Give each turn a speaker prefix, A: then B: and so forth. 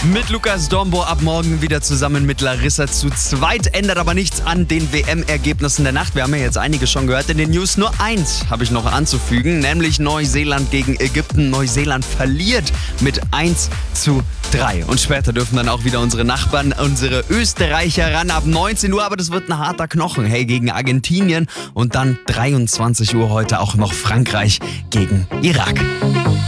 A: Mit Lukas Dombo ab morgen wieder zusammen mit Larissa zu zweit. Ändert aber nichts an den WM-Ergebnissen der Nacht. Wir haben ja jetzt einige schon gehört in den News. Nur eins habe ich noch anzufügen, nämlich Neuseeland gegen Ägypten. Neuseeland verliert mit 1:3. Und später dürfen dann auch wieder unsere Nachbarn, unsere Österreicher ran ab 19 Uhr. Aber das wird ein harter Knochen. Hey, gegen Argentinien und dann 23 Uhr heute auch noch Frankreich gegen Irak.